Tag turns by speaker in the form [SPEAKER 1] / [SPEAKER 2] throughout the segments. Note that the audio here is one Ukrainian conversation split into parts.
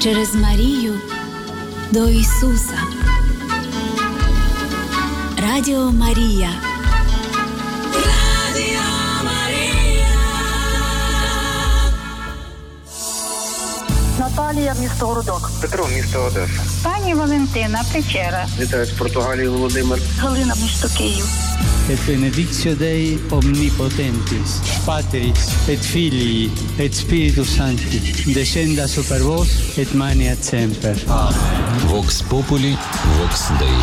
[SPEAKER 1] через Марію до Ісуса. Радіо Марія. Радіо Марія.
[SPEAKER 2] Наталія, місто Городок.
[SPEAKER 3] Петро, місто Одеса.
[SPEAKER 2] Пані Валентина, Печера.
[SPEAKER 3] Вітаю з Португалії, Володимир.
[SPEAKER 2] Галина, місто Київ.
[SPEAKER 4] Et benedictio Dei omnipotentis, Patris et Filii et Spiritus Sancti, descenda super vos et maniat semper.
[SPEAKER 5] Vox Populi, Vox Dei.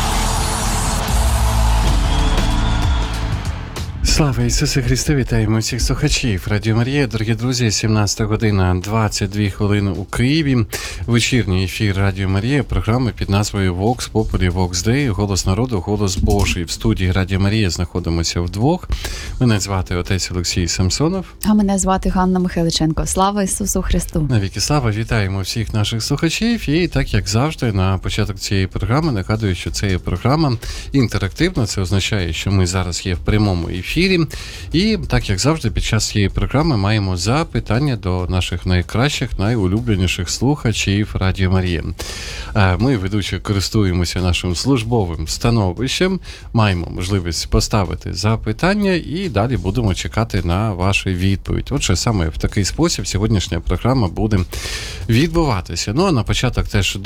[SPEAKER 6] Слава Ісусу Христу! Вітаємо всіх слухачів. Радіо Марія, дорогі друзі, 17 година 22 хвилини у Києві. Вечірній ефір Радіо Марія, програми під назвою Vox Populi, Vox Dei, голос народу, голос Божий. В студії Радіо Марія знаходимося вдвох. Мене звати отець Олексій Самсонов.
[SPEAKER 7] А мене звати Ганна Михайличенко. Слава Ісусу Христу!
[SPEAKER 6] Навіки слава! Вітаємо всіх наших слухачів. І так, як завжди, на початок цієї програми нагадую, що це є програма інтерактивна. Це означає, що ми зараз є в прямому ефірі. І, так як завжди, під час цієї програми маємо запитання до наших найкращих, найулюбленіших слухачів Радіо Марія. Ми, ведучі, користуємося нашим службовим становищем, маємо можливість поставити запитання і далі будемо чекати на вашу відповідь. Отже, саме в такий спосіб сьогоднішня програма буде відбуватися. Ну, а на початок теж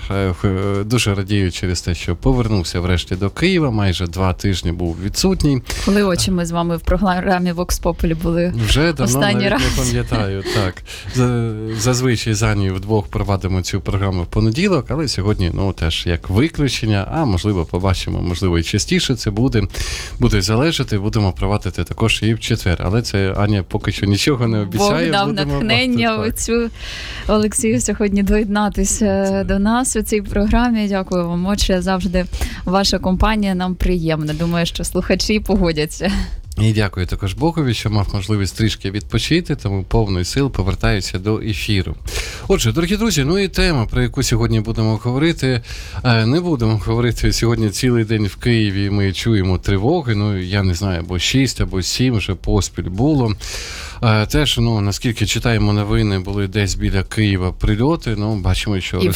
[SPEAKER 6] дуже радію через те, що повернувся врешті до Києва, майже 2 тижні був відсутній.
[SPEAKER 7] Коли очі ми з вами в програмі Vox Populi були
[SPEAKER 6] вже давно
[SPEAKER 7] останній раз.
[SPEAKER 6] Не пам'ятаю, так. Зазвичай з Анією вдвох провадимо цю програму в понеділок, але сьогодні, теж як виключення, а можливо побачимо, можливо і частіше це буде залежати, будемо провадити також і в четвер. Але це, Аня, поки що нічого не обіцяє.
[SPEAKER 7] Бог дав натхнення оцю Олексію сьогодні доєднатися до нас у цій програмі. Дякую вам, отче, завжди ваша компанія нам приємна. Думаю, що слухачі погодяться.
[SPEAKER 6] І дякую також Богові, що мав можливість трішки відпочити, тому повної сил повертаюся до ефіру. Отже, дорогі друзі, і тема, про яку сьогодні будемо говорити, не будемо говорити сьогодні цілий день в Києві, ми чуємо тривоги, я не знаю, або 6, або 7 вже поспіль було. Теж, наскільки читаємо новини, були десь біля Києва прильоти, бачимо, що...
[SPEAKER 7] І в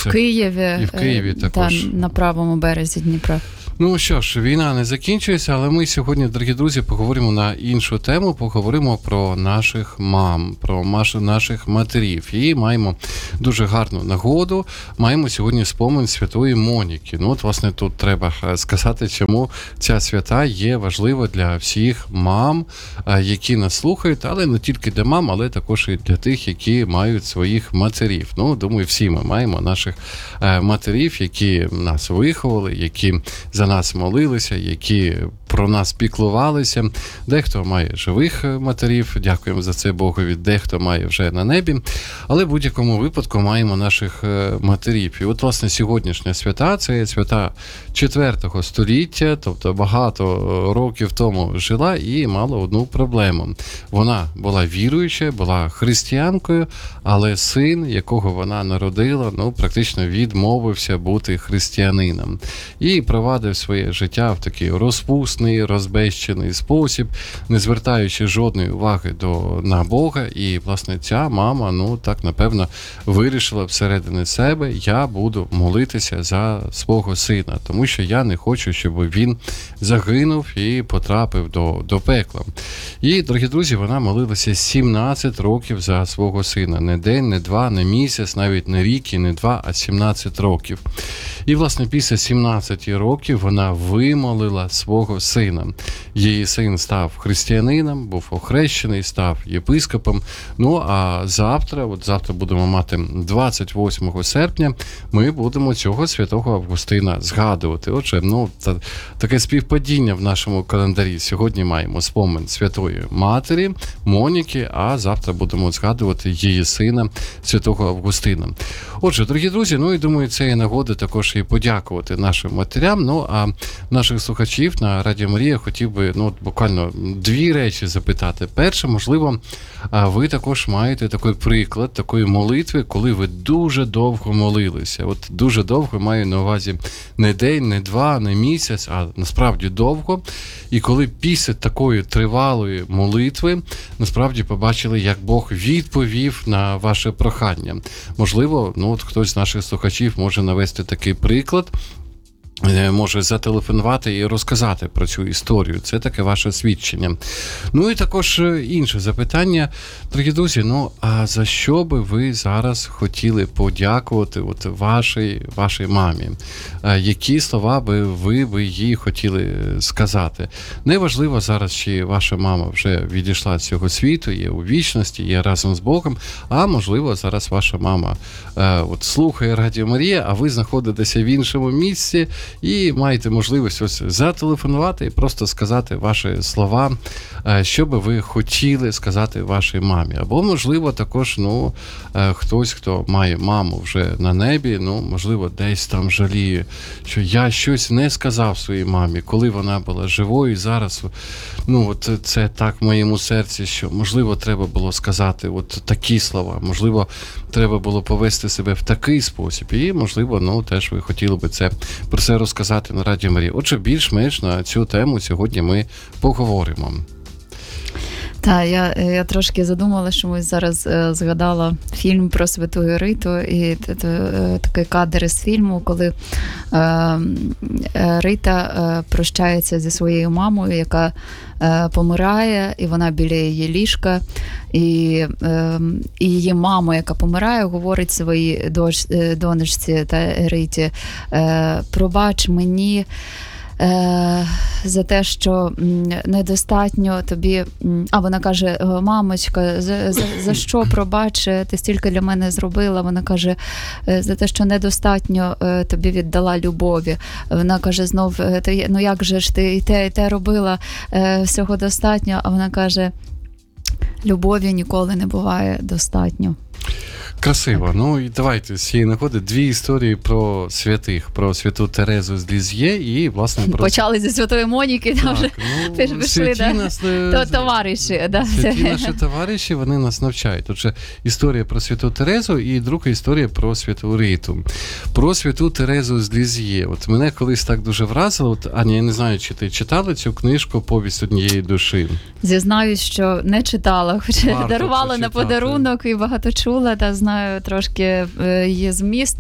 [SPEAKER 7] Києві
[SPEAKER 6] також.
[SPEAKER 7] Та на правому березі Дніпра.
[SPEAKER 6] Що ж, війна не закінчується, але ми сьогодні, дорогі друзі, поговоримо на іншу тему, поговоримо про наших мам, про наших матерів. І маємо дуже гарну нагоду, маємо сьогодні спомин святої Моніки. Власне, тут треба сказати, чому ця свята є важлива для всіх мам, які нас слухають, але не тільки для мам, але також і для тих, які мають своїх матерів. Думаю, всі ми маємо наших матерів, які нас виховали, які за нас молилися, які про нас піклувалися. Дехто має живих матерів, дякуємо за це Богові, дехто має вже на небі, але в будь-якому випадку маємо наших матерів. І власне, сьогоднішня свята, це свята 4 століття, тобто багато років тому жила і мала одну проблему. Вона була віруюча, була християнкою, але син, якого вона народила, практично відмовився бути християнином. І провадив своє життя в такий розпусний, розбещений спосіб, не звертаючи жодної уваги на Бога. І, власне, ця мама, так, напевно, вирішила всередині себе: я буду молитися за свого сина, тому що я не хочу, щоб він загинув і потрапив до пекла. І, дорогі друзі, вона молилася 17 років за свого сина. Не день, не 2, не місяць, навіть не рік і не 2, а 17 років. І, власне, після 17 років вона вимолила свого сина. Її син став християнином, був охрещений, став єпископом. А завтра будемо мати 28 серпня, ми будемо цього святого Августина згадувати. Отже, таке співпадіння в нашому календарі. Сьогодні маємо спомин Святої Матері Моніки, а завтра будемо згадувати її сина, святого Августина. Отже, дорогі друзі, і думаю, це є нагода також і подякувати нашим матерям. А наших слухачів на Радіо Радіо Марія, хотів би буквально 2 речі запитати. Перше, можливо, ви також маєте такий приклад, такої молитви, коли ви дуже довго молилися. От дуже довго, маю на увазі не день, не 2, не місяць, а насправді довго. І коли після такої тривалої молитви, насправді побачили, як Бог відповів на ваше прохання. Можливо, хтось з наших слухачів може навести такий приклад, може зателефонувати і розказати про цю історію. Це таке ваше свідчення. І також інше запитання. Дорогі друзі, а за що би ви зараз хотіли подякувати вашій мамі? Які слова би ви їй хотіли сказати? Неважливо зараз, чи ваша мама вже відійшла з цього світу, є у вічності, є разом з Богом, а можливо зараз ваша мама слухає Радіо Марія, а ви знаходитеся в іншому місці, і маєте можливість ось зателефонувати і просто сказати ваші слова, що би ви хотіли сказати вашій мамі. Або, можливо, також, хтось, хто має маму вже на небі, можливо, десь там жаліє, що я щось не сказав своїй мамі, коли вона була живою, і зараз, це так в моєму серці, що, можливо, треба було сказати такі слова, можливо, треба було повести себе в такий спосіб, і, можливо, теж ви хотіли би про це розказати на Радіо Марія. Отже, більш-менш на цю тему сьогодні ми поговоримо.
[SPEAKER 7] Так, я трошки задумала, що ми зараз згадала фільм про Святу Риту, і такий кадр із фільму, коли Рита прощається зі своєю мамою, яка помирає, і вона біля її ліжка, і її мама, яка помирає, говорить своїй донечці та Риті: пробач мені за те, що недостатньо тобі, а вона каже: мамочка, за що пробач, ти стільки для мене зробила? Вона каже: за те, що недостатньо тобі віддала любові. Вона каже знов: як же ж ти і те робила, всього достатньо? А вона каже: любові ніколи не буває достатньо.
[SPEAKER 6] Красиво. І давайте з цієї нагоди 2 історії про святих, про святу Терезу з Лізьє і, власне, про...
[SPEAKER 7] Почали зі Святої Моніки, там вже пішли, товариші.
[SPEAKER 6] Святі наші товариші, вони нас навчають. Отже, історія про святу Терезу і друга історія про святу Риту. Про святу Терезу з Лізьє. Мене колись так дуже вразило. Аня, я не знаю, чи ти читала цю книжку «Повість однієї душі»?
[SPEAKER 7] Зізнаюсь, що не читала, хоча дарувала на подарунок і багато чула, та знаю трошки її зміст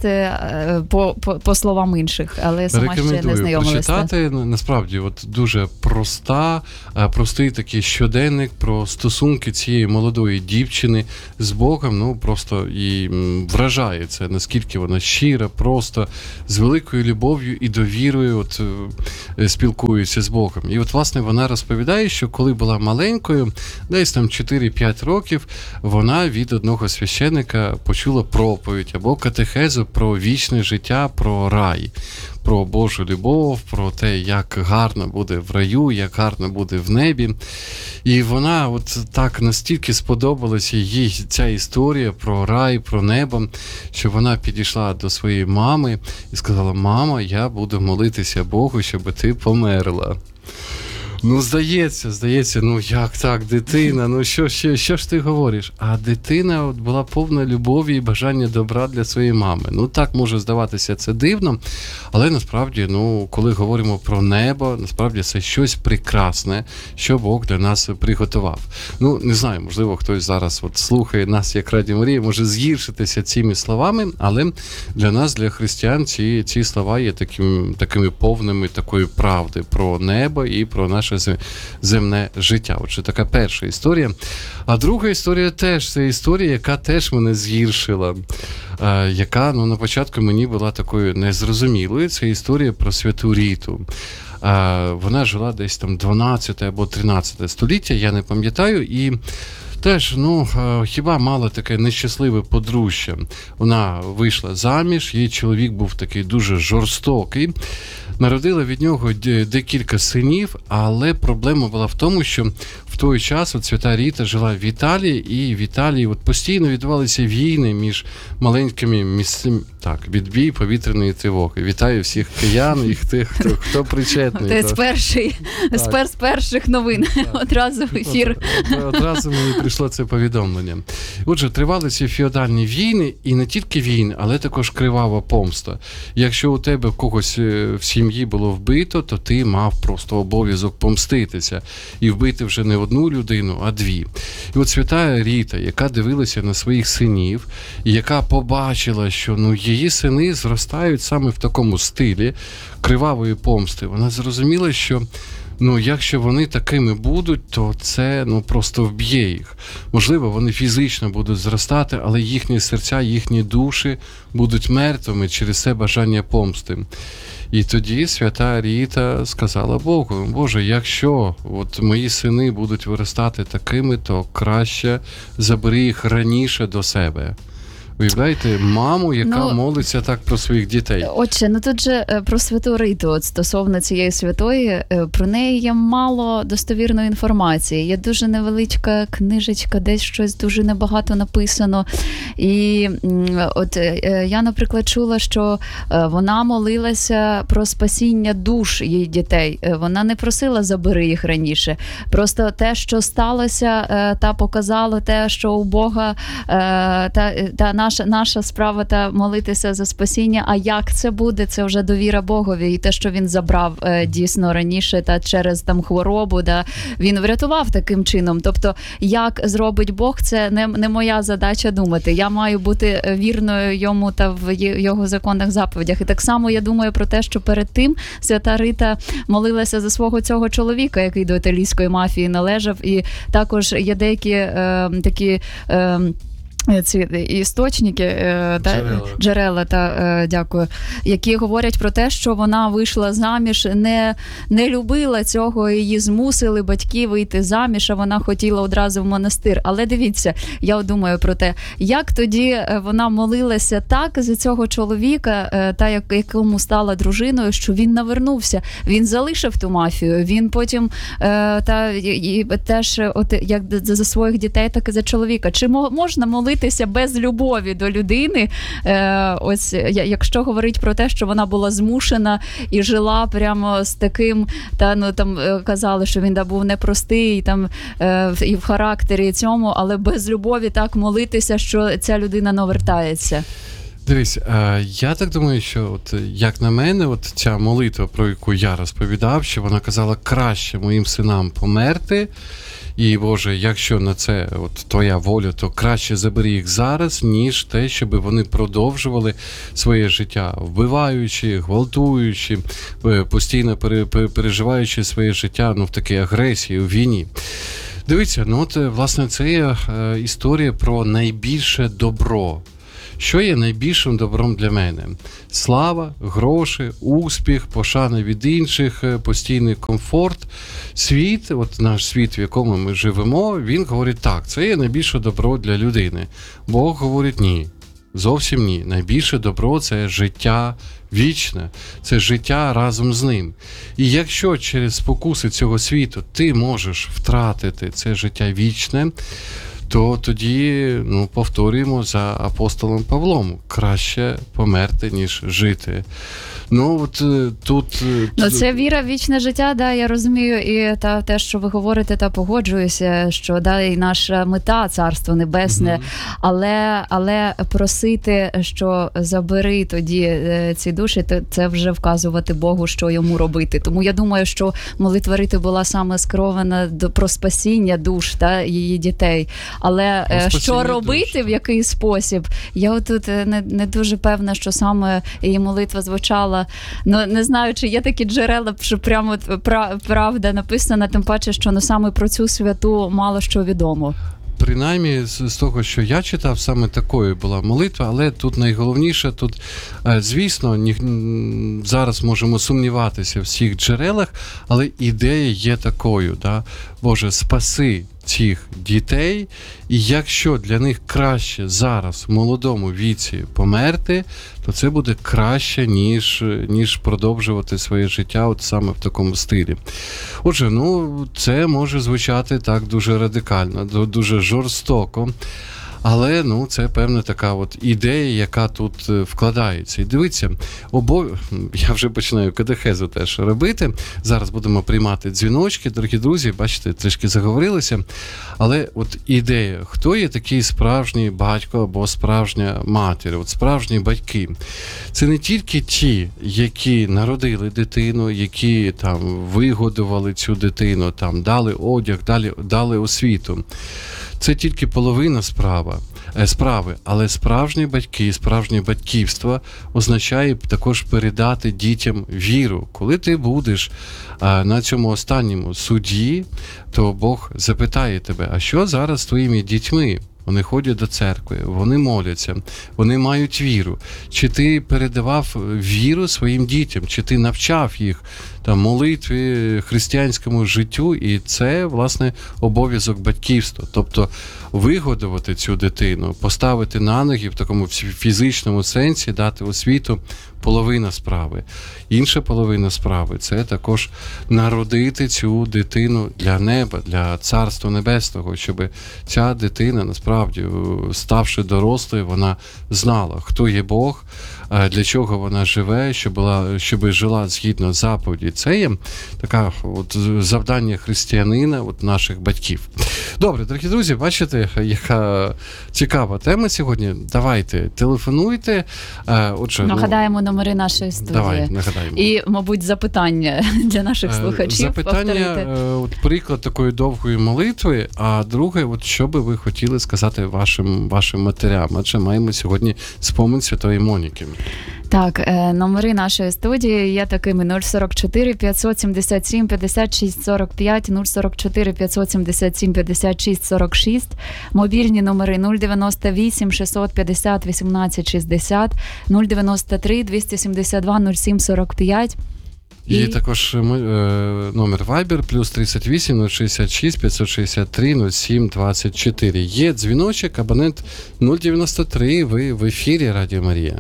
[SPEAKER 7] по словам інших, але сама ще не знайомилася.
[SPEAKER 6] Прочитати, насправді, дуже простий такий щоденник про стосунки цієї молодої дівчини з Богом, просто і вражає це, наскільки вона щира, просто, з великою любов'ю і довірою спілкується з Богом. І власне, вона розповідає, що коли була маленькою, десь там 4-5 років, вона від одного священика почула проповідь або катехезу про вічне життя, про рай, про Божу любов, про те, як гарно буде в раю, як гарно буде в небі. І вона так настільки сподобалася їй ця історія про рай, про небо, що вона підійшла до своєї мами і сказала: мама, я буду молитися Богу, щоб ти померла. Здається, як так, дитина, що ж ти говориш? А дитина була повна любові і бажання добра для своєї мами. Так може здаватися це дивно, але насправді, коли говоримо про небо, насправді це щось прекрасне, що Бог для нас приготував. Не знаю, можливо, хтось зараз слухає нас, як Радіо Марія, може згіршитися цими словами, але для нас, для християн, ці слова є такими повними такої правди про небо і про наше земне життя. Отже, така перша історія. А друга історія теж, це історія, яка теж мене згіршила, яка, на початку мені була такою незрозумілою. Це історія про святу Риту. Вона жила десь там 12 або 13 століття, я не пам'ятаю, і теж, хіба мала таке нещасливе подружжя. Вона вийшла заміж, її чоловік був такий дуже жорстокий. Народила від нього декілька синів, але проблема була в тому, що в той час от свята Ріта жила в Італії, і в Італії от постійно відбувалися війни між маленькими місцями. Так, відбій повітряної тривоги. Вітаю всіх киян і тих, хто причетний.
[SPEAKER 7] Це з перших новин. Одразу в ефір.
[SPEAKER 6] Одразу мені прийшло це повідомлення. Отже, тривали ці феодальні війни, і не тільки війни, але також кривава помста. Якщо у тебе когось в сім'ї було вбито, то ти мав просто обов'язок помститися. І вбити вже не одну людину, а дві. І от свята Ріта, яка дивилася на своїх синів, і яка побачила, що її сини зростають саме в такому стилі кривавої помсти, вона зрозуміла, що якщо вони такими будуть, то це просто вб'є їх. Можливо, вони фізично будуть зростати, але їхні серця, їхні душі будуть мертвими через це бажання помсти. І тоді свята Ріта сказала Богу: Боже, якщо мої сини будуть виростати такими, то краще забери їх раніше до себе. Уявляєте, маму, яка молиться так про своїх дітей.
[SPEAKER 7] Отче, тут же про святу Риту, стосовно цієї святої, про неї є мало достовірної інформації. Є дуже невеличка книжечка, десь щось дуже небагато написано. І я, наприклад, чула, що вона молилася про спасіння душ її дітей. Вона не просила забери їх раніше. Просто те, що сталося, та показало те, що у Бога наша справа та молитися за спасіння, а як це буде, це вже довіра Богові. І те, що він забрав дійсно раніше та через хворобу, він врятував таким чином. Тобто, як зробить Бог, це не моя задача думати. Я маю бути вірною йому та в його законних заповідях. І так само я думаю про те, що перед тим свята Рита молилася за свого цього чоловіка, який до італійської мафії належав. І також є деякі такі ці істочники, джерела, дякую, які говорять про те, що вона вийшла заміж, не любила цього, її змусили батьки вийти заміж, а вона хотіла одразу в монастир. Але дивіться, я думаю про те, як тоді вона молилася так за цього чоловіка, якому стала дружиною, що він навернувся, він залишив ту мафію, він потім теж як за своїх дітей, так і за чоловіка. Чи можна молитися без любові до людини, якщо говорить про те, що вона була змушена і жила прямо з таким, казали, що він був непростий, і в характері цьому, але без любові так молитися, що ця людина навертається.
[SPEAKER 6] Дивись, я так думаю, що як на мене, ця молитва, про яку я розповідав, що вона казала: краще моїм синам померти, і, Боже, якщо на це твоя воля, то краще забери їх зараз, ніж те, щоб вони продовжували своє життя, вбиваючи, гвалтуючи, постійно переживаючи своє життя в такій агресії, у війні. Дивіться, власне, це є історія про найбільше добро. Що є найбільшим добром для мене? Слава, гроші, успіх, пошана від інших, постійний комфорт. Світ, наш світ, в якому ми живемо, він говорить так, це є найбільше добро для людини. Бог говорить ні. Зовсім ні. Найбільше добро – це життя вічне, це життя разом з ним. І якщо через спокуси цього світу ти можеш втратити це життя вічне, то тоді, повторюємо за апостолом Павлом: краще померти, ніж жити.
[SPEAKER 7] Це віра в вічне життя, я розумію, і те, що ви говорите, погоджуюся, що і наша мета – Царство Небесне, але просити, що забери тоді ці душі, це вже вказувати Богу, що йому робити. Тому я думаю, що молитва Рити була саме скерована про спасіння душ її дітей. Але що робити, в який спосіб, я тут не дуже певна, що саме її молитва звучала. Не знаю, чи є такі джерела, що прямо правда написана, тим паче, що саме про цю святу мало що відомо.
[SPEAKER 6] Принаймні, з того, що я читав, саме такою була молитва, але тут найголовніше, звісно, зараз можемо сумніватися в всіх джерелах, але ідея є такою, Боже, спаси цих дітей, і якщо для них краще зараз в молодому віці померти, то це буде краще, ніж продовжувати своє життя от саме в такому стилі. Отже, це може звучати так дуже радикально, дуже жорстоко. Але це певна така от ідея, яка тут вкладається. І дивіться, я вже починаю катехезу теж робити. Зараз будемо приймати дзвіночки, дорогі друзі, бачите, трішки заговорилися. Але от ідея, хто є такий справжній батько або справжня матір, от справжні батьки. Це не тільки ті, які народили дитину, які там вигодували цю дитину, там дали одяг, дали освіту. Це тільки половина справи, але справжні батьки, справжнє батьківство означає також передати дітям віру. Коли ти будеш на цьому останньому суді, то Бог запитає тебе, а що зараз з твоїми дітьми? Вони ходять до церкви, вони моляться, вони мають віру. Чи ти передавав віру своїм дітям, чи ти навчав їх молитві, християнському життю, і це, власне, обов'язок батьківства. Тобто вигодувати цю дитину, поставити на ноги в такому фізичному сенсі, дати освіту – половина справи. Інша половина справи – це також народити цю дитину для неба, для Царства Небесного, щоб ця дитина, насправді, ставши дорослою, вона знала, хто є Бог, для чого вона живе, щоб жила згідно заповіді. Це є таке завдання християнина, наших батьків. Добре, дорогі друзі, бачите, яка цікава тема сьогодні. Давайте, телефонуйте.
[SPEAKER 7] Нагадаємо номери нашої студії.
[SPEAKER 6] Давай, нагадаємо.
[SPEAKER 7] І, мабуть, запитання для наших слухачів.
[SPEAKER 6] Запитання, приклад такої довгої молитви, а друге, що би ви хотіли сказати вашим матерям, адже маємо сьогодні спомин Святої Моніки.
[SPEAKER 7] Так, номери нашої студії є такими: 044 577 56 45, 044 577 56 46, мобільні номери 098 650 18 60, 093 272 07 45.
[SPEAKER 6] І також номер Viber плюс 38 066 563 07 24. Є дзвіночок, абонент 093, ви в ефірі Радіо Марія.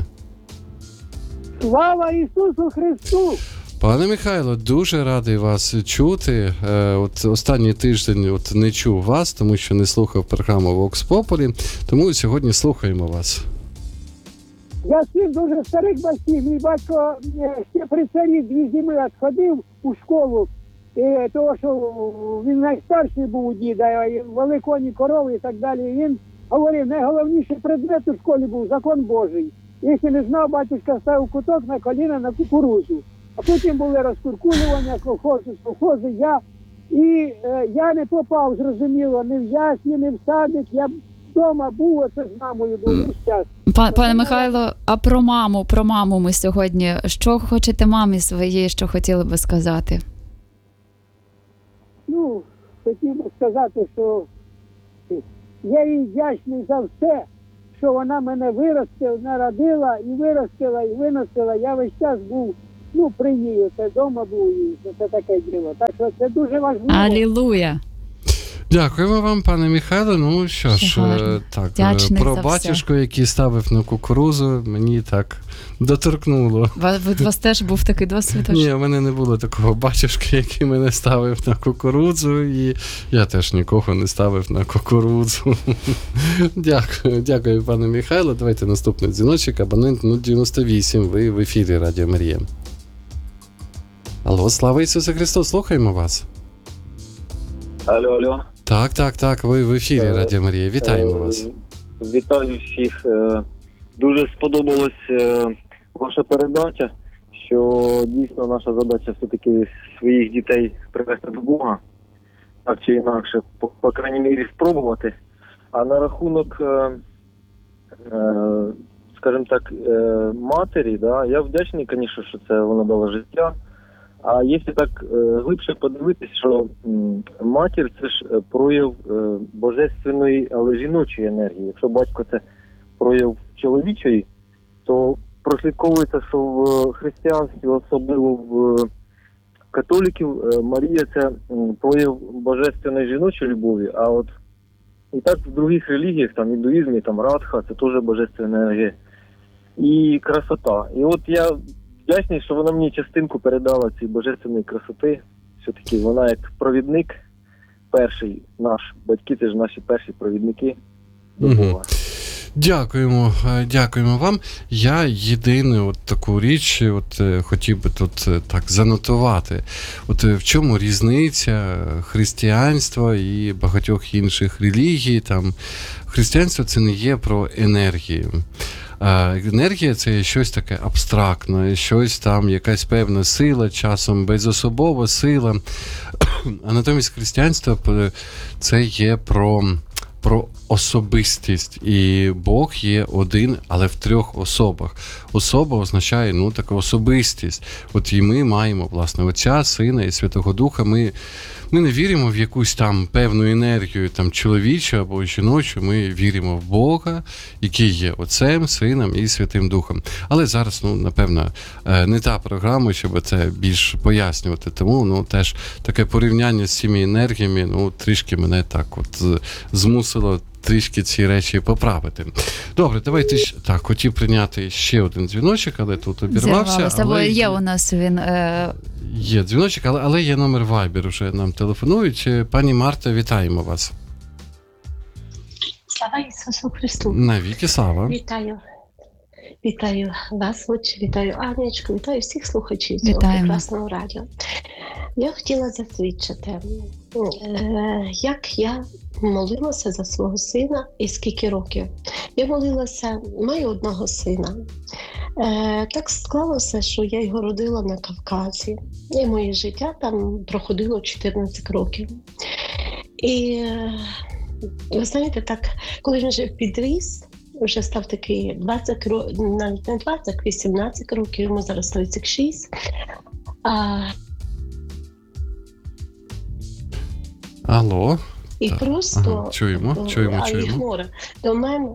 [SPEAKER 8] Слава Ісусу Христу!
[SPEAKER 6] Пане Михайло, дуже радий вас чути. Останній тиждень не чув вас, тому що не слухав програму Vox Populi, тому сьогодні слухаємо вас.
[SPEAKER 8] Я син дуже старих батьків. Мій батько ще при царі 2 зими відходив у школу, тому що він найстарший був у діда, вели коні, корови і так далі. Він говорив, найголовніший предмет у школі був закон Божий. Якщо не знав, батюшка ставив куток на коліна на кукурудзу. А потім були розкуркулювання, колхози, я не попав, зрозуміло, ні в ясні, ні в садик. Я вдома був, оце з мамою був весь час.
[SPEAKER 7] Пане Михайло, а про маму ми сьогодні. Що хочете мамі своїй, що хотіли би сказати?
[SPEAKER 8] Хотів би сказати, що я їй вдячний за все, що вона мене народила і виростила, і виносила. Я весь час був, при ній, це вдома був, і це таке діло. Так що це дуже важливо.
[SPEAKER 7] Алілуя!
[SPEAKER 6] Дякуємо вам, пане Михайло. Що ж, про батюшку, який ставив на кукурузу, мені так доторкнуло.
[SPEAKER 7] Вас теж був такий досвід?
[SPEAKER 6] Ні, в мене не було такого батюшки, який мене ставив на кукурудзу, і я теж нікого не ставив на кукурудзу. Дякую, пане Михайло. Давайте наступний дзвіночок, абонент 098, ви в ефірі Радіо Марія. Алло, слава Ісусу Христу, слухаємо вас.
[SPEAKER 9] Алло.
[SPEAKER 6] Так, ви в ефірі Радіо Марія. Вітаємо вас.
[SPEAKER 9] Вітаю всіх. Дуже сподобалась ваша передача, що дійсно наша задача все-таки своїх дітей привести до Бога, так чи інакше, по крайній мірі спробувати. А на рахунок, скажімо так, матері, я вдячний, звісно, що це вона дала життя. А якщо так глибше подивитись, що матір – це ж прояв божественної, але жіночої енергії. Якщо батько – це прояв чоловічої, то прослідковується, що в християнстві, особливо в католиків Марія це прояв божественної жіночої любові, а от і так в других релігіях, там, індуїзмі, там, Радха, це теж божественна енергія. І красота. І от я вдячний, що вона мені частинку передала цієї божественної красоти. Все-таки вона як провідник перший наш. Батьки – це ж наші перші провідники до Бога.
[SPEAKER 6] Дякуємо вам. Я єдину от таку річ хотів би тут так занотувати. От в чому різниця християнства і багатьох інших релігій? Там християнство це не є про енергію. Енергія – це щось таке абстрактне, щось там, якась певна сила, часом безособова сила. А натомість християнство – це є про особистість. І Бог є один, але в трьох особах. Особа означає, така особистість. От і ми маємо, власне, Отця, Сина і Святого Духа. Ми не віримо в якусь там певну енергію, там чоловічу або жіночу. Ми віримо в Бога, який є Отцем, Сином і Святим Духом. Але зараз, напевно, не та програма, щоб це більш пояснювати. Тому, теж таке порівняння з цими енергіями, трішки мене так от змусило трішки ці речі поправити. Добре, давайте хотів прийняти ще один дзвіночок, але тут обірвався.
[SPEAKER 7] Але є у нас він...
[SPEAKER 6] Є дзвіночок, але є номер Viber, вже нам телефонують. Пані Марта, вітаємо вас.
[SPEAKER 10] Слава Ісусу Христу.
[SPEAKER 6] Навіки слава.
[SPEAKER 10] Вітаю вас, отче, вітаю Анечку, вітаю всіх слухачів цього прекрасного радіо. Я хотіла засвідчити, як я молилася за свого сина і скільки років. Я молилася, маю одного сина. Так склалося, що я його родила на Кавказі. І моє життя там проходило 14 років. І ви знаєте, так, коли він вже підріс, вже став такий 20 років, навіть не 20, 18 років, йому зараз 36.
[SPEAKER 6] Алло.
[SPEAKER 10] І так. Просто
[SPEAKER 6] чуємо.
[SPEAKER 10] Ігнор до мене.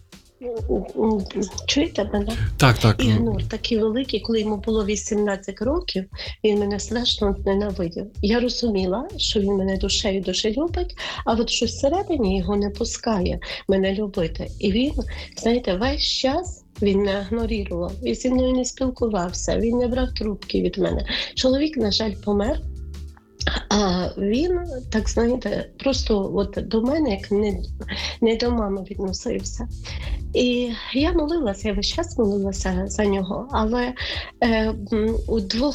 [SPEAKER 10] Чуєте мене?
[SPEAKER 6] Так.
[SPEAKER 10] Ігнор такий великий, коли йому було 18 років, він мене страшно ненавидів. Я розуміла, що він мене душею дуже любить, а от щось всередині його не пускає мене любити. І він, знаєте, весь час він не ігнорував, він зі мною не спілкувався, він не брав трубки від мене. Чоловік, на жаль, помер. А він, так знаєте, просто от до мене, як не до мами відносився. І я молилася, я весь час молилася за нього, але у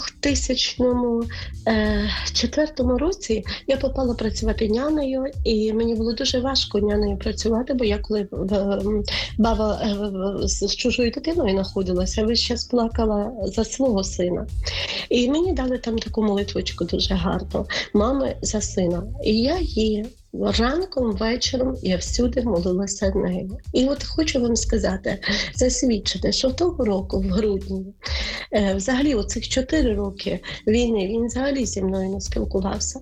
[SPEAKER 10] 2004 році я попала працювати нянею, і мені було дуже важко нянею працювати, бо я коли баба з чужою дитиною знаходилася, я весь час плакала за свого сина. І мені дали там таку молитвочку дуже гарну. Мами за сина. І я її ранком, вечором, я всюди молилася нею. І от хочу вам сказати, засвідчити, що того року, в грудні, взагалі оцих 4 роки війни, він взагалі зі мною не спілкувався.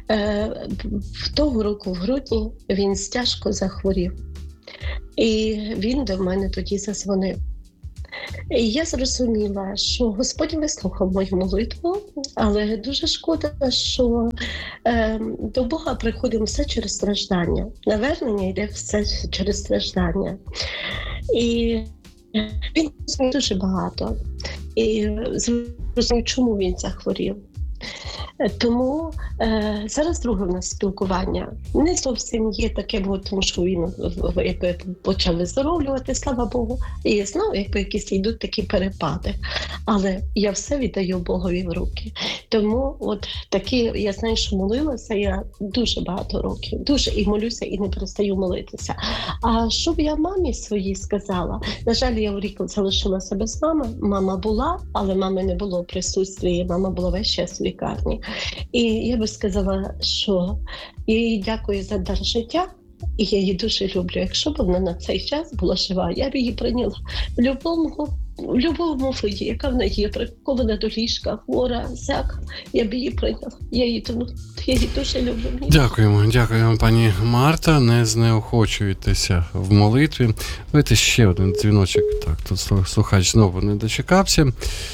[SPEAKER 10] Того року, в грудні, він тяжко захворів. І він до мене тоді задзвонив. І я зрозуміла, що Господь вислухав мою молитву, але дуже шкода, що до Бога приходимо все через страждання. Навернення йде все через страждання. І він зрозумів дуже багато. І зрозумів, чому він захворів. Тому зараз друге в нас спілкування. Не зовсім є таке, тому що він почав виздоровлювати, слава Богу. І знову якісь йдуть такі перепади. Але я все віддаю Богові в руки. Тому от такі, я знаю, що молилася я дуже багато років. Дуже і молюся, і не перестаю молитися. А що б я мамі своїй сказала? На жаль, я в рік залишилася без мами. Мама була, але мами не було в присутстві. Мама була весь час в лікарні. І я би сказала, що я їй дякую за дар життя, і я її дуже люблю. Якщо б вона на цей час була жива, я б її прийняла в будь-якому виді, яка вона є, прикована до ліжка, хвора, всяка, я б її прийняла. Я її дуже люблю.
[SPEAKER 6] Дякуємо, пані Марта. Не знеохочуйтеся в молитві. Давайте ще один дзвіночок. Так, тут слухач знову не дочекався.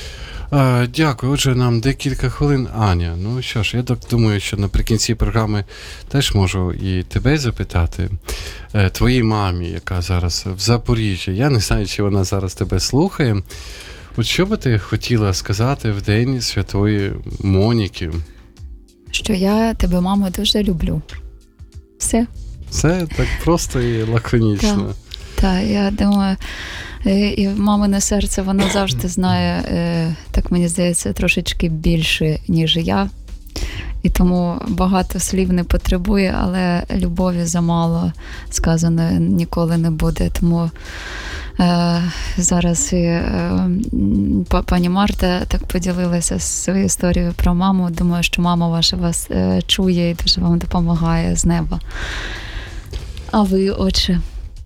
[SPEAKER 6] Дякую. Отже, нам декілька хвилин. Аня, ну що ж, я так думаю, що наприкінці програми теж можу і тебе запитати. Твоїй мамі, яка зараз в Запоріжжі, я не знаю, чи вона зараз тебе слухає. От що би ти хотіла сказати в День Святої Моніки?
[SPEAKER 7] Що я тебе, мамо, дуже люблю. Все.
[SPEAKER 6] Це так просто і лаконічно.
[SPEAKER 7] Так, я думаю, і мамине серце, воно завжди знає, так мені здається, трошечки більше, ніж я. І тому багато слів не потребує, але любові замало сказано ніколи не буде. Тому зараз пані Марта так поділилася своєю історією про маму. Думаю, що мама ваша вас чує і дуже вам допомагає з неба. А ви, отче?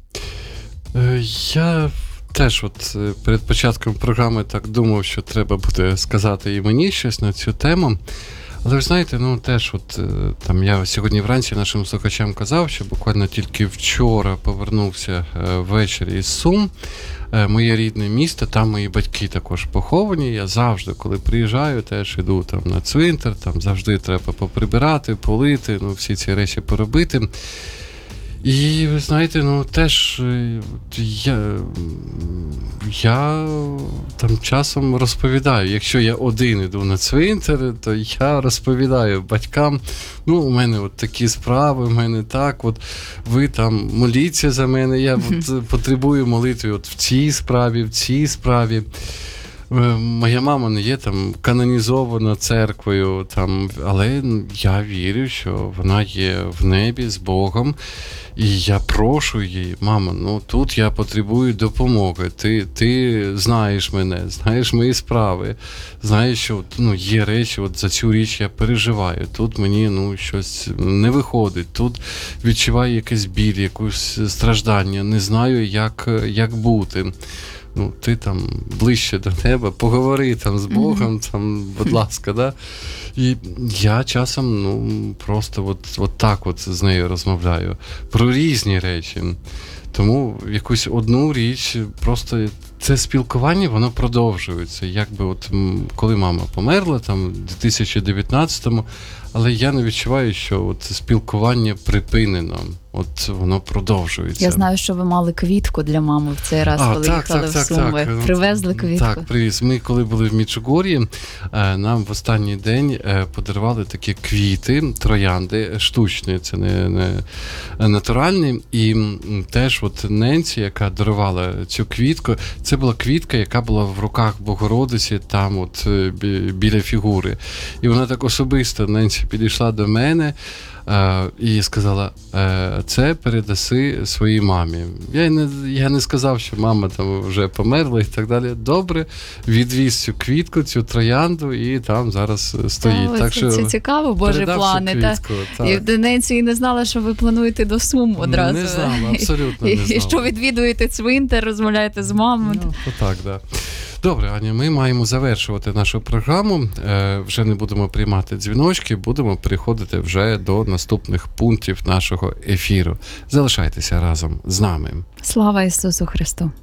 [SPEAKER 6] Я теж от перед початком програми так думав, що треба буде сказати і мені щось на цю тему. Але ви знаєте, ну теж от там я сьогодні вранці нашим слухачам казав, що буквально тільки вчора повернувся ввечері із Сум, моє рідне місто, там мої батьки також поховані. Я завжди, коли приїжджаю, теж іду там на цвинтар, там завжди треба поприбирати, полити, ну всі ці речі поробити. І, ви знаєте, ну, теж я там часом розповідаю, якщо я один іду на цвинтар, то я розповідаю батькам, ну, у мене от такі справи, у мене так, от ви там моліться за мене, я от потребую молитви от в цій справі. Моя мама не є там канонізована церквою, там, але я вірю, що вона є в небі з Богом. І я прошу її, мама, ну тут я потребую допомоги. Ти знаєш мене, знаєш мої справи, знаєш, що ну, є речі, от за цю річ я переживаю. Тут мені ну, щось не виходить, тут відчуваю якийсь біль, якусь страждання, не знаю, як бути. Ну, ти там ближче до неба, поговори там з Богом, там, будь ласка, да? І я часом, ну, просто от так от з нею розмовляю про різні речі. Тому якусь одну річ, просто це спілкування, воно продовжується. Якби от, коли мама померла, там, в 2019-му, але я не відчуваю, що от спілкування припинено. От воно продовжується.
[SPEAKER 7] Я знаю, що ви мали квітку для мами в цей раз, коли їхали в Суми. Привезли квітку?
[SPEAKER 6] Так, привіз. Ми, коли були в Меджугор'ї, нам в останній день подарували такі квіти, троянди, штучні, це не натуральні. І теж от Ненсі, яка дарувала цю квітку, це була квітка, яка була в руках Богородиці, там от біля фігури. І вона так особисто, Ненсі, підійшла до мене, і сказала, це передаси своїй мамі. Я не сказав, що мама там вже померла і так далі. Добре, відвіз цю квітку, цю троянду, і там зараз стоїть. Так, що
[SPEAKER 7] це цікаво, Божі плани. І в Ненсі не знала, що ви плануєте до Сум одразу.
[SPEAKER 6] Не знала, абсолютно не знала.
[SPEAKER 7] І що відвідуєте цвинтар, розмовляєте з мамою.
[SPEAKER 6] Ну, так, да. Добре, Аня, ми маємо завершувати нашу програму. Вже не будемо приймати дзвіночки, будемо переходити вже до наступних пунктів нашого ефіру. Залишайтеся разом з нами.
[SPEAKER 7] Слава Ісусу Христу!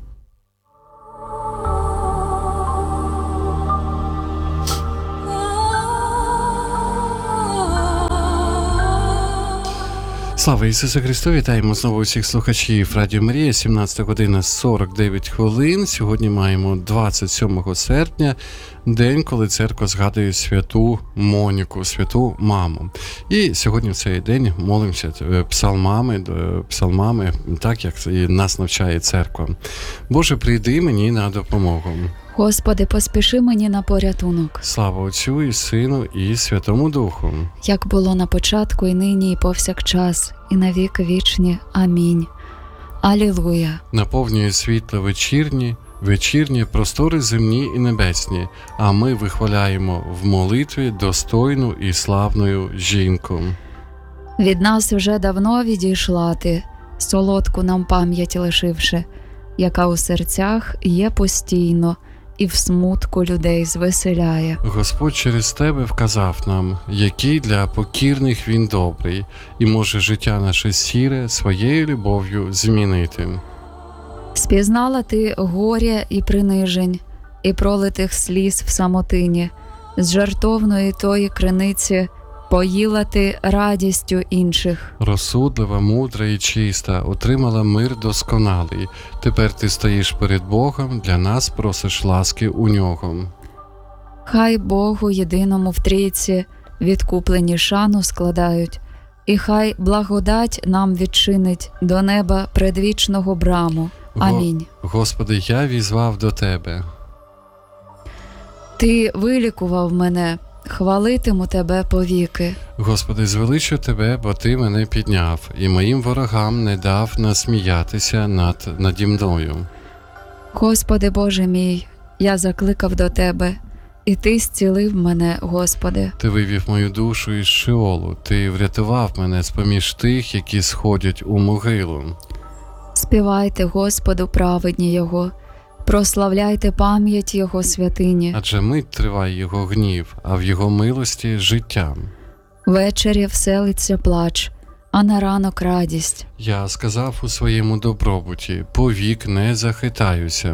[SPEAKER 6] Слава Ісусу Христу! Вітаємо знову усіх слухачів Радіо Марія. 17 година 49 хвилин. Сьогодні маємо 27 серпня, день, коли церква згадує святу Моніку, святу маму. І сьогодні в цей день молимося псалмами, так як і нас навчає церква. Боже, прийди мені на допомогу.
[SPEAKER 7] Господи, поспіши мені на порятунок.
[SPEAKER 6] Слава Отцю і Сину і Святому Духу.
[SPEAKER 7] Як було на початку, і нині, і повсякчас, і на віки вічні. Амінь. Алілуя.
[SPEAKER 6] Наповнює світло вечірні простори земні і небесні, а ми вихваляємо в молитві достойну і славною жінку.
[SPEAKER 7] Від нас вже давно відійшла ти, солодку нам пам'ять лишивши, яка у серцях є постійно, і в смутку людей звеселяє.
[SPEAKER 6] Господь через тебе вказав нам, який для покірних він добрий, і може життя наше сіре своєю любов'ю змінити.
[SPEAKER 7] Спізнала ти горя і принижень, і пролитих сліз в самотині, з жартовної тої криниці поїла ти радістю інших.
[SPEAKER 6] Розсудлива, мудра і чиста, отримала мир досконалий. Тепер ти стоїш перед Богом, для нас просиш ласки у Нього.
[SPEAKER 7] Хай Богу єдиному в трійці відкуплені шану складають, і хай благодать нам відчинить до неба предвічного браму. Амінь.
[SPEAKER 6] Господи, я візвав до Тебе.
[SPEAKER 7] Ти вилікував мене, хвалитиму Тебе повіки.
[SPEAKER 6] Господи, звеличу Тебе, бо Ти мене підняв, і моїм ворогам не дав насміятися наді мною.
[SPEAKER 7] Господи Боже мій, я закликав до Тебе, і Ти зцілив мене, Господи.
[SPEAKER 6] Ти вивів мою душу із Шеолу, Ти врятував мене з-поміж тих, які сходять у могилу.
[SPEAKER 7] Співайте Господу праведні Його, прославляйте пам'ять Його святині.
[SPEAKER 6] Адже мить триває Його гнів, а в Його милості життя.
[SPEAKER 7] Ввечері вселиться плач, а на ранок радість.
[SPEAKER 6] Я сказав у своєму добробуті, повік не захитаюся.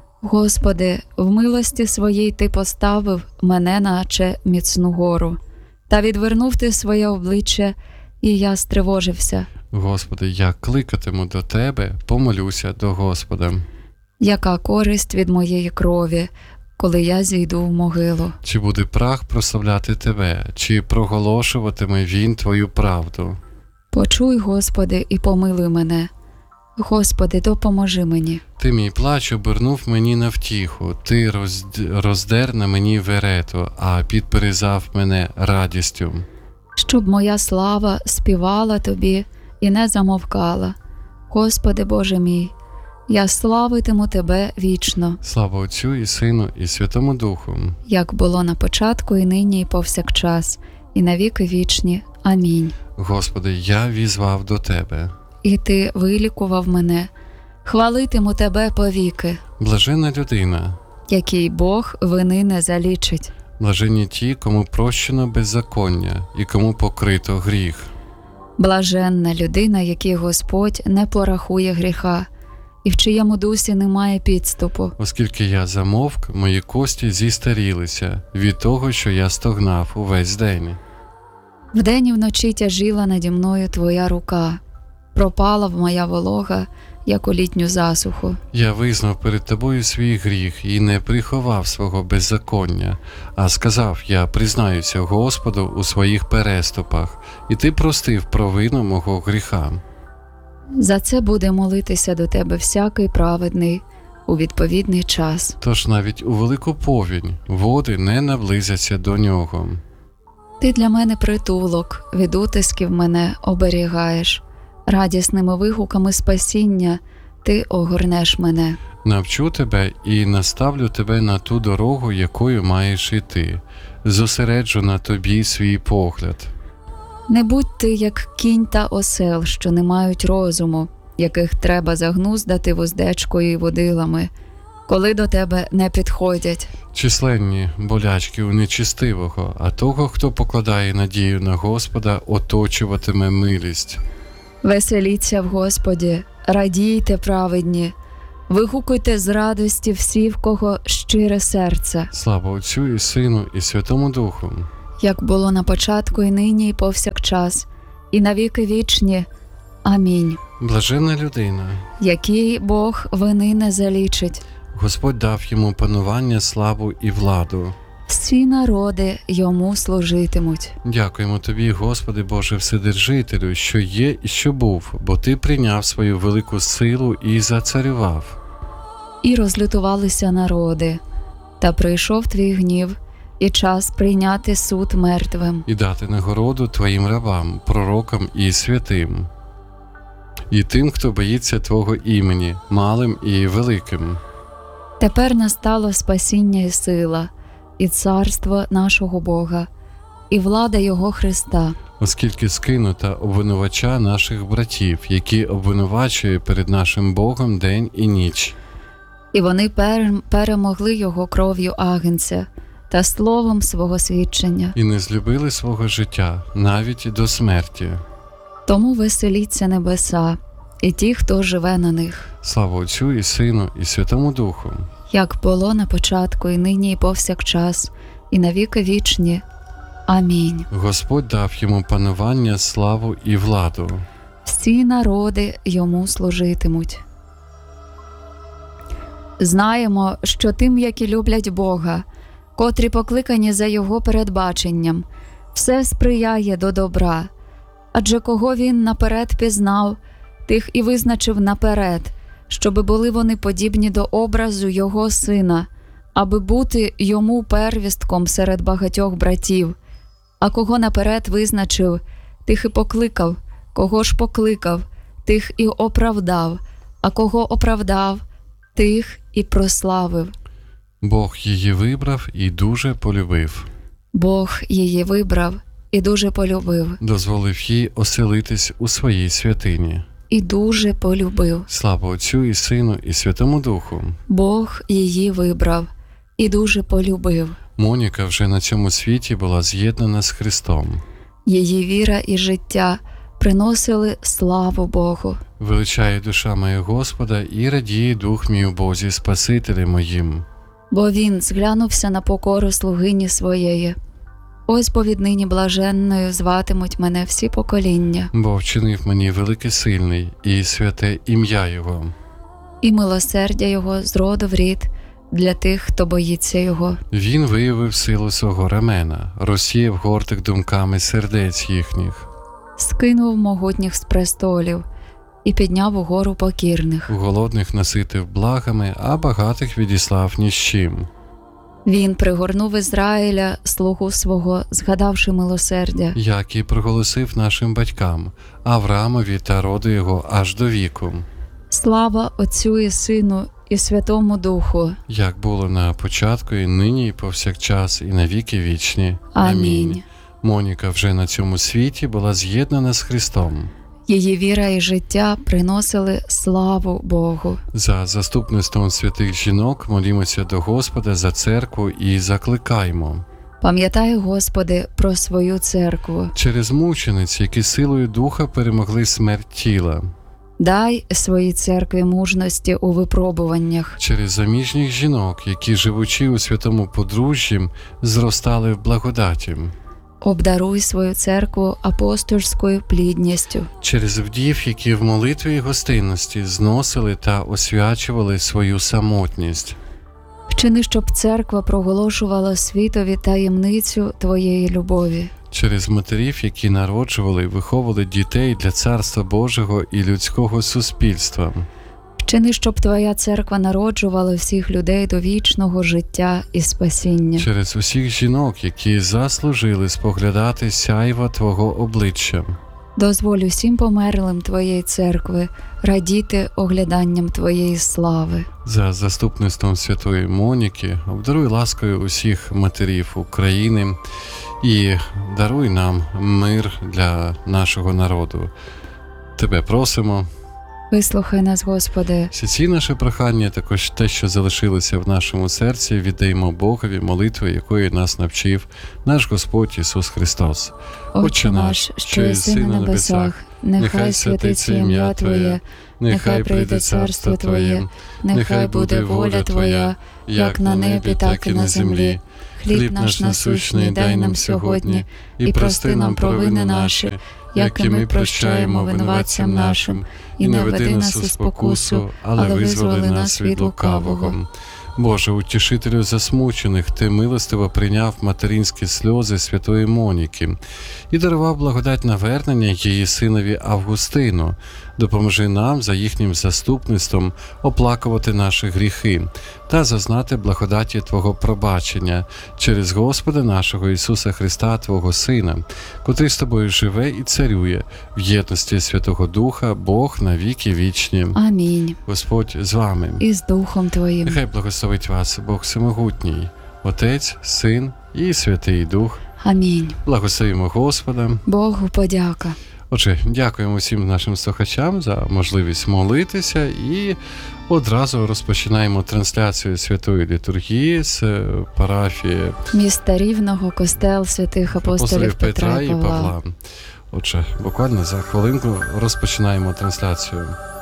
[SPEAKER 7] Господи, в милості своїй Ти поставив мене наче міцну гору, та відвернув Ти своє обличчя, і я стривожився.
[SPEAKER 6] Господи, я кликатиму до Тебе, помолюся до Господа.
[SPEAKER 7] Яка користь від моєї крові, коли я зійду в могилу?
[SPEAKER 6] Чи буде прах прославляти Тебе, чи проголошуватиме він Твою правду?
[SPEAKER 7] Почуй, Господи, і помилуй мене. Господи, допоможи мені.
[SPEAKER 6] Ти мій плач обернув мені на втіху, Ти роздер на мені верету, а підперезав мене радістю.
[SPEAKER 7] Щоб моя слава співала Тобі і не замовкала. Господи Боже мій, я славитиму Тебе вічно.
[SPEAKER 6] Слава Отцю і Сину і Святому Духу.
[SPEAKER 7] Як було на початку, і нині, і повсякчас, і навіки вічні. Амінь.
[SPEAKER 6] Господи, я візвав до Тебе.
[SPEAKER 7] І Ти вилікував мене. Хвалитиму Тебе повіки.
[SPEAKER 6] Блаженна людина,
[SPEAKER 7] який Бог вини не залічить.
[SPEAKER 6] Блаженні ті, кому прощено беззаконня і кому покрито гріх.
[SPEAKER 7] Блаженна людина, якій Господь не порахує гріха, і в чиєму дусі немає підступу.
[SPEAKER 6] Оскільки я замовк, мої кості зістарілися від того, що я стогнав увесь день.
[SPEAKER 7] Вдень і вночі тяжіла наді мною Твоя рука, пропала моя волога, як у літню засуху.
[SPEAKER 6] Я визнав перед Тобою свій гріх і не приховав свого беззаконня, а сказав, я признаюся Господу у своїх переступах, і Ти простив провину мого гріха.
[SPEAKER 7] За це буде молитися до Тебе всякий праведний у відповідний час.
[SPEAKER 6] Тож навіть у велику повінь води не наблизяться до нього.
[SPEAKER 7] Ти для мене притулок, від утисків мене оберігаєш. Радісними вигуками спасіння Ти огорнеш мене.
[SPEAKER 6] Навчу тебе і наставлю тебе на ту дорогу, якою маєш іти. Зосереджу на тобі свій погляд.
[SPEAKER 7] Не будь ти, як кінь та осел, що не мають розуму, яких треба загнуздати вуздечкою і водилами, коли до тебе не підходять.
[SPEAKER 6] Численні болячки у нечистивого, а того, хто покладає надію на Господа, оточуватиме милість.
[SPEAKER 7] Веселіться в Господі, радійте праведні, вигукуйте з радості всі, в кого щире серце.
[SPEAKER 6] Слава Отцю і Сину і Святому Духу.
[SPEAKER 7] Як було на початку, і нині, і повсякчас, і навіки вічні. Амінь.
[SPEAKER 6] Блаженна людина,
[SPEAKER 7] якій Бог вини не залічить.
[SPEAKER 6] Господь дав йому панування, славу і владу.
[SPEAKER 7] Всі народи йому служитимуть.
[SPEAKER 6] Дякуємо Тобі, Господи Боже Вседержителю, що є і що був, бо Ти прийняв свою велику силу і зацарював.
[SPEAKER 7] І розлютувалися народи, та прийшов Твій гнів, і час прийняти суд мертвим.
[SPEAKER 6] І дати нагороду Твоїм рабам, пророкам і святим. І тим, хто боїться Твого імені, малим і великим.
[SPEAKER 7] Тепер настало спасіння і сила, і царство нашого Бога, і влада Його Христа.
[SPEAKER 6] Оскільки скинута обвинувача наших братів, які обвинувачує перед нашим Богом день і ніч.
[SPEAKER 7] І вони перемогли Його кров'ю агнця та словом свого свідчення.
[SPEAKER 6] І не злюбили свого життя, навіть до смерті.
[SPEAKER 7] Тому веселіться небеса, і ті, хто живе на них.
[SPEAKER 6] Слава Отцю і Сину і Святому Духу.
[SPEAKER 7] як було на початку, і нині, і повсякчас, і навіки вічні. Амінь.
[SPEAKER 6] Господь дав йому панування, славу і владу.
[SPEAKER 7] Всі народи йому служитимуть. Знаємо, що тим, які люблять Бога, котрі покликані за Його передбаченням, все сприяє до добра. Адже кого Він наперед пізнав, тих і визначив наперед, щоби були вони подібні до образу Його Сина, аби бути Йому первістком серед багатьох братів. А кого наперед визначив, тих і покликав, кого ж покликав, тих і оправдав, а кого оправдав, тих і прославив.
[SPEAKER 6] Бог її вибрав і дуже полюбив.
[SPEAKER 7] Бог її вибрав і дуже полюбив.
[SPEAKER 6] Дозволив їй оселитись у своїй святині.
[SPEAKER 7] І дуже полюбив.
[SPEAKER 6] Слава Отцю і Сину і Святому Духу.
[SPEAKER 7] Бог її вибрав і дуже полюбив.
[SPEAKER 6] Моніка вже на цьому світі була з'єднана з Христом.
[SPEAKER 7] Її віра і життя приносили славу Богу.
[SPEAKER 6] Величає душа моя Господа і радіє дух мій у Бозі Спасителі моїм.
[SPEAKER 7] Бо Він зглянувся на покору слугині своєї. Ось бо віднині блаженною зватимуть мене всі покоління.
[SPEAKER 6] Бо вчинив мені великий сильний і святе ім'я Його.
[SPEAKER 7] І милосердя Його з роду в рід для тих, хто боїться Його.
[SPEAKER 6] Він виявив силу свого рамена, розсіяв гортик думками сердець їхніх.
[SPEAKER 7] Скинув могутніх з престолів і підняв угору покірних.
[SPEAKER 6] Голодних наситив благами, а багатих відіслав ні з чим.
[SPEAKER 7] Він пригорнув Ізраїля, слугу свого, згадавши милосердя.
[SPEAKER 6] Як і проголосив нашим батькам, Авраамові та роду його аж до віку.
[SPEAKER 7] Слава Отцю і Сину і Святому Духу.
[SPEAKER 6] Як було на початку, і нині, і повсякчас, і навіки вічні.
[SPEAKER 7] Амінь.
[SPEAKER 6] Моніка вже на цьому світі була з'єднана з Христом.
[SPEAKER 7] Її віра і життя приносили славу Богу.
[SPEAKER 6] За заступництвом святих жінок молімося до Господа за церкву і закликаймо.
[SPEAKER 7] Пам'ятай, Господи, про свою церкву.
[SPEAKER 6] Через мучениць, які силою духа перемогли смерть тіла.
[SPEAKER 7] Дай своїй церкві мужності у випробуваннях.
[SPEAKER 6] Через заміжніх жінок, які, живучи у святому подружжі, зростали в благодаті.
[SPEAKER 7] Обдаруй свою церкву апостольською плідністю.
[SPEAKER 6] Через вдів, які в молитві і гостинності зносили та освячували свою самотність.
[SPEAKER 7] Вчини, щоб церква проголошувала світові таємницю Твоєї любові.
[SPEAKER 6] Через матерів, які народжували і виховували дітей для Царства Божого і людського суспільства.
[SPEAKER 7] Вчини, щоб Твоя церква народжувала всіх людей до вічного життя і спасіння.
[SPEAKER 6] Через усіх жінок, які заслужили споглядати сяйва Твого обличчя.
[SPEAKER 7] Дозволь усім померлим Твоєї церкви радіти огляданням Твоєї слави.
[SPEAKER 6] За заступництвом святої Моніки обдаруй ласкою усіх матерів України і даруй нам мир для нашого народу. Тебе просимо.
[SPEAKER 7] Вислухай нас, Господи.
[SPEAKER 6] Всі ці наші прохання, також те, що залишилося в нашому серці, віддаємо Богові молитви, якої нас навчив наш Господь Ісус Христос.
[SPEAKER 7] Отче наш, що єси на небесах, нехай святиться ім'я Твоє, нехай прийде царство Твоє, нехай буде воля Твоя, як на небі, так і на землі. Хліб наш насущний дай нам сьогодні, і прости нам провини наші, як і ми прощаємо винуватцям нашим, і не веди нас у спокусу, але визволи нас від лукавого.
[SPEAKER 6] Боже, утішителю засмучених, Ти милостиво прийняв материнські сльози святої Моніки і дарував благодать навернення її синові Августину. Допоможи нам за їхнім заступництвом оплакувати наші гріхи та зазнати благодаті Твого пробачення через Господа нашого Ісуса Христа, Твого Сина, котрий з Тобою живе і царює в єдності Святого Духа, Бог на віки вічні.
[SPEAKER 7] Амінь.
[SPEAKER 6] Господь з вами.
[SPEAKER 7] І з Духом Твоїм.
[SPEAKER 6] Нехай благословить вас Бог Всемогутній, Отець, Син і Святий Дух.
[SPEAKER 7] Амінь.
[SPEAKER 6] Благословимо Господа.
[SPEAKER 7] Богу подяка.
[SPEAKER 6] Отже, дякуємо всім нашим слухачам за можливість молитися і одразу розпочинаємо трансляцію Святої Літургії з парафії
[SPEAKER 7] міста Рівного, костел святих апостолів Петра і Павла.
[SPEAKER 6] Отже, буквально за хвилинку розпочинаємо трансляцію.